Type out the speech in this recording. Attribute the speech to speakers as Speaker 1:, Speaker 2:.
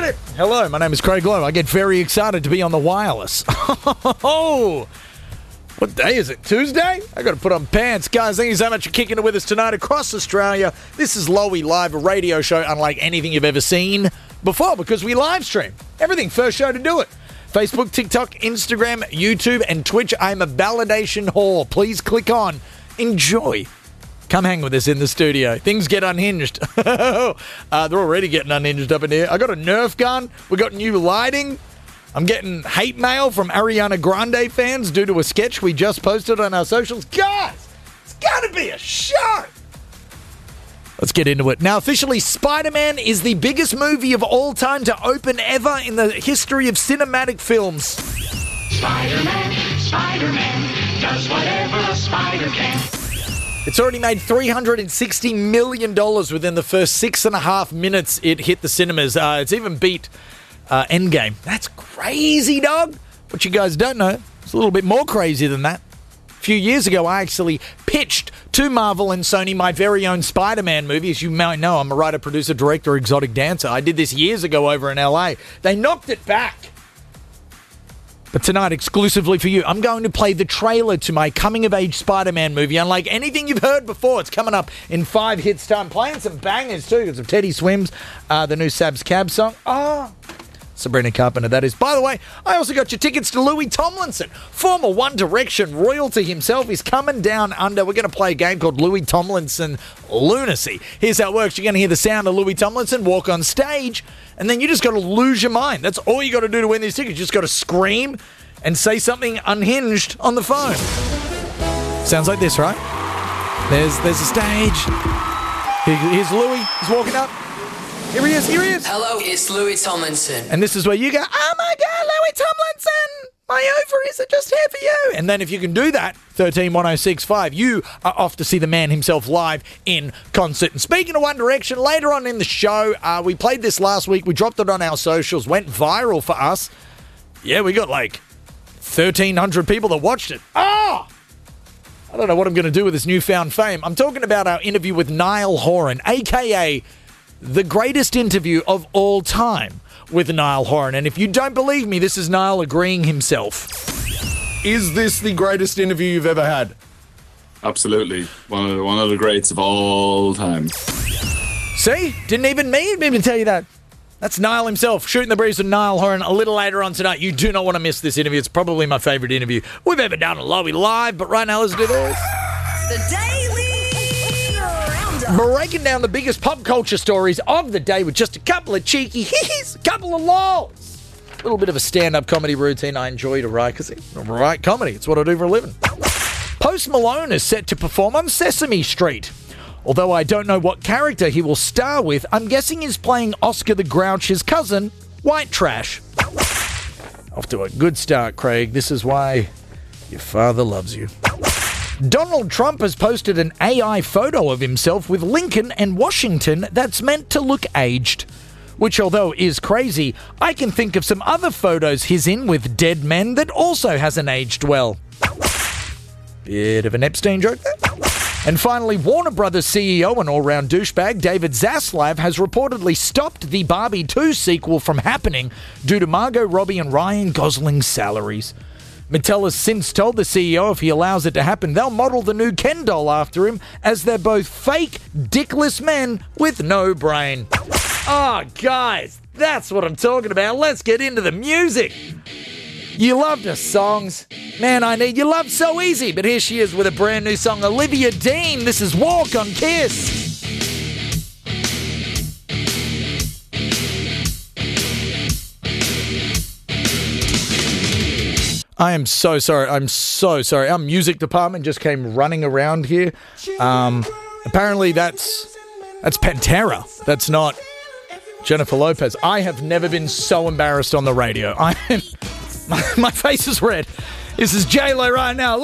Speaker 1: Hello, my name is Craig Lowe. I get very excited to be on the wireless. Oh, what day is it? Tuesday? I got to put on pants. Guys, thank you so much for kicking it with us tonight across Australia. This is Lowy Live, a radio show unlike anything you've ever seen before because we live stream. Everything, first show to do it. Facebook, TikTok, Instagram, YouTube, and Twitch. I'm a validation whore. Please click on. Enjoy. Come hang with us in the studio. Things get unhinged. They're already getting unhinged up in here. I got a Nerf gun. We got new lighting. I'm getting hate mail from Ariana Grande fans due to a sketch we just posted on our socials. Guys, it's got to be a show. Let's get into it. Now, officially, Spider-Man is the biggest movie of all time to open ever in the history of cinematic films.
Speaker 2: Spider-Man does whatever a spider can.
Speaker 1: It's already made $360 million within the first 6.5 minutes it hit the cinemas. It's even beat Endgame. That's crazy, dog. What you guys don't know, it's a little bit more crazy than that. A few years ago, I actually pitched to Marvel and Sony my very own Spider-Man movie. As you might know, I'm a writer, producer, director, exotic dancer. I did this years ago over in LA. They knocked it back. But tonight, exclusively for you, I'm going to play the trailer to my coming-of-age Spider-Man movie. Unlike anything you've heard before, it's coming up in 5 hits time. Playing some bangers, too, because of Teddy Swims, the new Sabs Cab song. Sabrina Carpenter, that is. By the way, I also got your tickets to Louis Tomlinson. Former One Direction royalty himself is coming down under. We're going to play a game called Louis Tomlinson Lunacy. Here's how it works. You're going to hear the sound of Louis Tomlinson walk on stage, and then you just got to lose your mind. That's all you got to do to win these tickets. You just got to scream and say something unhinged on the phone. Sounds like this, right? There's a stage. Here's Louis. He's walking up. Here he is.
Speaker 3: Hello, it's Louis Tomlinson.
Speaker 1: And this is where you go, oh my God, Louis Tomlinson, my ovaries are just here for you. And then if you can do that, 131065, you are off to see the man himself live in concert. And speaking of One Direction, later on in the show, we played this last week. We dropped it on our socials, went viral for us. Yeah, we got like 1,300 people that watched it. I don't know what I'm going to do with this newfound fame. I'm talking about our interview with Niall Horan, a.k.a. the greatest interview of all time with Niall Horan. And if you don't believe me, this is Niall agreeing himself.
Speaker 4: Is this the greatest interview you've ever had?
Speaker 5: Absolutely. One of the greats of all time.
Speaker 1: See? Didn't even tell you that. That's Niall himself, shooting the breeze with Niall Horan a little later on tonight. You do not want to miss this interview. It's probably my favourite interview we've ever done on Lowy Live. But right now, let's do this.
Speaker 3: The Daily Roundup.
Speaker 1: Breaking down the biggest pop culture stories of the day with just a couple of cheeky hee-hees, a couple of lols. A little bit of a stand-up comedy routine I enjoy to write because I write comedy. It's what I do for a living. Post Malone is set to perform on Sesame Street. Although I don't know what character he will star with, I'm guessing he's playing Oscar the Grouch's cousin, White Trash. Off to a good start, Craig. This is why your father loves you. Donald Trump has posted an AI photo of himself with Lincoln and Washington that's meant to look aged. Which, although is crazy, I can think of some other photos he's in with dead men that also hasn't aged well. Bit of an Epstein joke there. And finally, Warner Brothers CEO and all-round douchebag David Zaslav has reportedly stopped the Barbie 2 sequel from happening due to Margot Robbie and Ryan Gosling's salaries. Mattel has since told the CEO if he allows it to happen, they'll model the new Ken doll after him, as they're both fake, dickless men with no brain. Oh, guys, that's what I'm talking about. Let's get into the music. You loved her songs. Man, I Need Your Love so easy. But here she is with a brand new song, Olivia Dean. This is Walk on Kiss. I am so sorry. I'm so sorry. Our music department just came running around here. Apparently that's Pantera. That's not Jennifer Lopez. I have never been so embarrassed on the radio. My face is red. This is J-Lo right now.